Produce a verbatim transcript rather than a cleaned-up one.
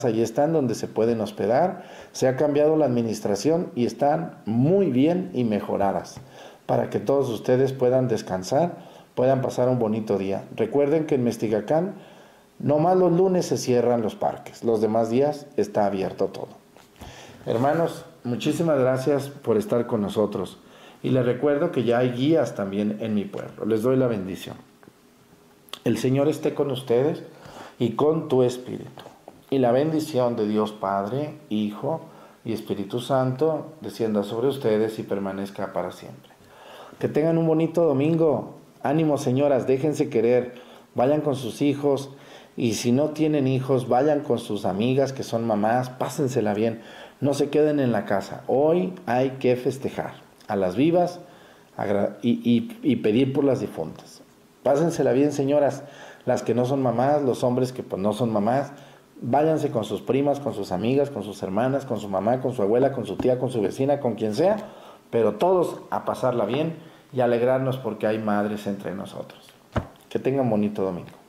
Ahí están donde se pueden hospedar. Se ha cambiado la administración y están muy bien y mejoradas para que todos ustedes puedan descansar, puedan pasar un bonito día. Recuerden que en Mestigacán nomás los lunes se cierran los parques, los demás días está abierto todo. Hermanos, muchísimas gracias por estar con nosotros y les recuerdo que ya hay guías también en mi pueblo. Les doy la bendición. El Señor esté con ustedes y con tu espíritu. Y la bendición de Dios Padre, Hijo y Espíritu Santo descienda sobre ustedes y permanezca para siempre. Que tengan un bonito domingo. Ánimo, señoras, déjense querer. Vayan con sus hijos y si no tienen hijos, vayan con sus amigas que son mamás. Pásensela bien. No se queden en la casa. Hoy hay que festejar a las vivas y, y, y pedir por las difuntas. Pásensela bien, señoras. Las que no son mamás, los hombres que pues no son mamás. Váyanse con sus primas, con sus amigas, con sus hermanas, con su mamá, con su abuela, con su tía, con su vecina, con quien sea, pero todos a pasarla bien y alegrarnos porque hay madres entre nosotros. Que tengan bonito domingo.